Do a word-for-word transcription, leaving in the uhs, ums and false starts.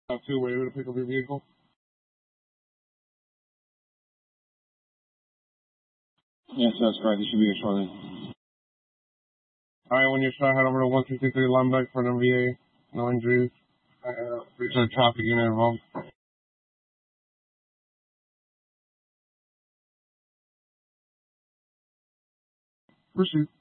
Uh, two, were you able to pick up your vehicle? Yes, that's correct. You should be here shortly. Alright, when you're shot, head over to one sixty-three Lumbeck for an M V A. No injuries. Uh, reach a traffic unit involved. Proceed.